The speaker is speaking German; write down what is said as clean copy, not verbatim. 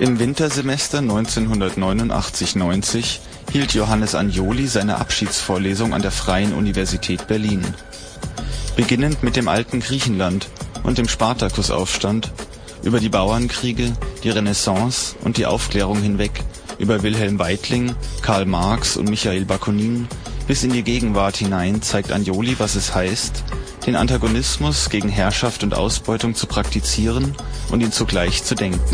Im Wintersemester 1989 / 90 hielt Johannes Anjoli seine Abschiedsvorlesung an der Freien Universität Berlin. Beginnend mit dem alten Griechenland und dem Spartakusaufstand, über die Bauernkriege, die Renaissance und die Aufklärung hinweg, über Wilhelm Weitling, Karl Marx und Michail Bakunin bis in die Gegenwart hinein zeigt Anjoli, was es heißt, den Antagonismus gegen Herrschaft und Ausbeutung zu praktizieren und ihn zugleich zu denken